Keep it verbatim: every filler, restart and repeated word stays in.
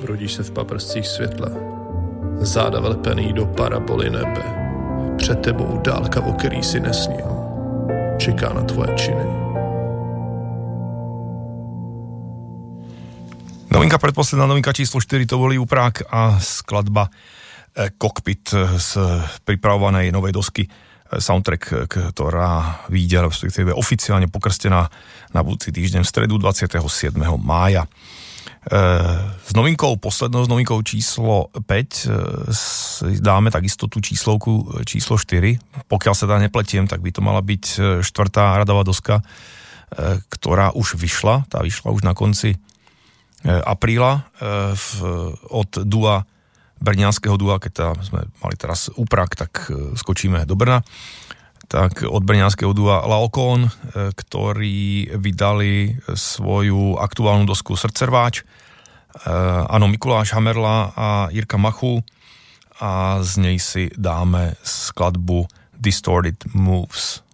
Rodíš se v paprscích světla, záda vlepený do paraboly nebe. Před tebou dálka, o který si nesnil, čeká na tvoje činy. Novinka, predposledná novinka číslo štyri, to boli Uprák a skladba Cockpit z pripravovanej novej dosky soundtrack, ktorá vyjde, respektíve oficiálne pokrstená na budúci týždeň v stredu dvadsiateho siedmeho mája. S novinkou, poslednou s novinkou číslo päť dáme takisto tú číslovku číslo štyri. Pokiaľ sa teda nepletiem, tak by to mala byť štvrtá radová doska, ktorá už vyšla. Tá vyšla už na konci apríla v, od dua, brňanského dua, keď tá sme mali teraz Uprák, tak skočíme do Brna. Tak od brňanského dua Laokon, ktorí vydali svoju aktuálnu dosku Srdcerváč. Áno, Mikuláš Hamerla a Jirka Machu a z nej si dáme skladbu Distorted Moves.